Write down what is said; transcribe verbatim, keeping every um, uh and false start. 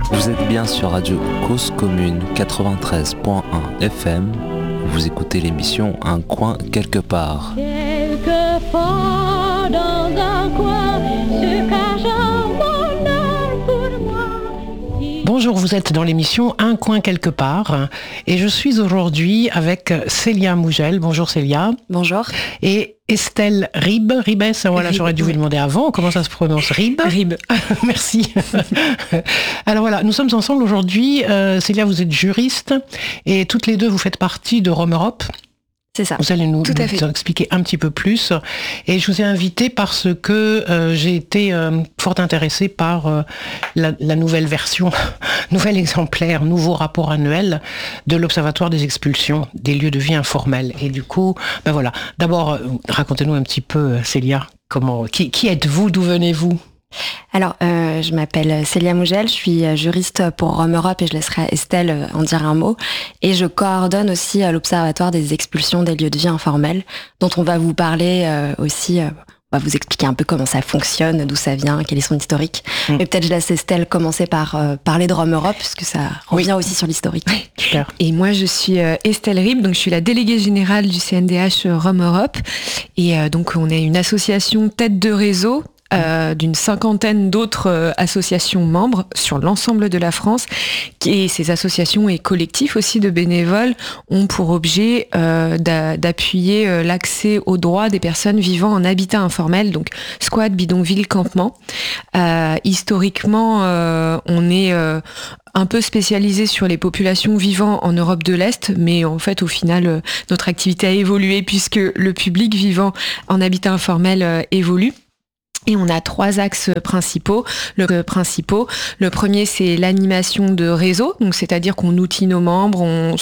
Vous êtes bien sur Radio Cause Commune quatre-vingt-treize point un F M. Vous écoutez l'émission Un coin quelque part. Quelque part dans un coin se cache un bonheur pour moi. Bonjour, vous êtes dans l'émission Un coin quelque part et je suis aujourd'hui avec Célia Mougel. Bonjour Célia. Bonjour. Et Estelle Ribes, Ribes, voilà, Ribes, j'aurais dû vous oui. demander avant, comment ça se prononce, Ribes Ribes. Merci. Alors voilà, nous sommes ensemble aujourd'hui. Euh, Célia, vous êtes juriste et toutes les deux, vous faites partie de Rome Europe. C'est ça. Vous allez nous, Tout à nous fait. expliquer un petit peu plus. Et je vous ai invité parce que euh, j'ai été euh, fort intéressée par euh, la, la nouvelle version, nouvel exemplaire, nouveau rapport annuel de l'Observatoire des expulsions des lieux de vie informels. Et du coup, ben voilà. D'abord, euh, racontez-nous un petit peu, euh, Célia, comment, qui, qui êtes-vous, d'où venez-vous ? Alors, euh, je m'appelle Célia Mougel, je suis juriste pour Rome Europe et je laisserai Estelle en dire un mot. Et je coordonne aussi l'Observatoire des expulsions des lieux de vie informels, dont on va vous parler euh, aussi, euh, on va vous expliquer un peu comment ça fonctionne, d'où ça vient, quel est son historique. Mm. Mais peut-être je laisse Estelle commencer par euh, parler de Rome Europe, puisque ça revient aussi sur l'historique. Super. Et moi, je suis euh, Estelle Ribes, donc je suis la déléguée générale du C N D H Rome Europe. Et euh, donc, on est une association tête de réseau euh, d'une cinquantaine d'autres euh, associations membres sur l'ensemble de la France. Et ces associations et collectifs aussi de bénévoles ont pour objet euh, d'a- d'appuyer euh, l'accès aux droits des personnes vivant en habitat informel, donc squat, bidonville, campement. Euh, historiquement, euh, on est... Euh, un peu spécialisé sur les populations vivant en Europe de l'Est, mais en fait, au final, euh, notre activité a évolué puisque le public vivant en habitat informel euh, évolue. Et on a trois axes principaux. Le principaux. Le premier, c'est l'animation de réseau, donc c'est-à-dire qu'on outille nos membres, on